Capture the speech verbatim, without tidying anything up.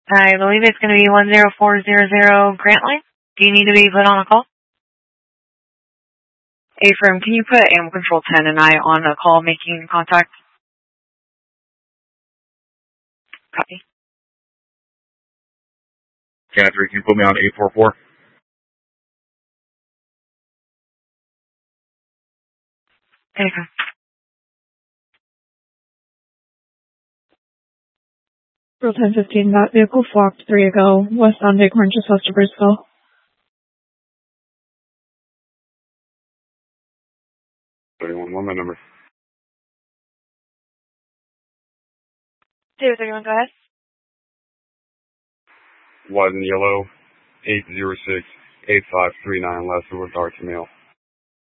I believe it's going to be one zero four zero zero Grant Line. Do you need to be put on a call? A-Firm, can you put Animal Control ten and I on a call making contact? Copy. Can you put me on eight four four? A-Firm. Roll ten fifteen, that vehicle flocked three ago, west on Bighorn, just west of Briscoe. thirty-one, one, my number. zero thirty-one, go ahead. White and yellow, eight zero six, eight five three nine, last with dark male.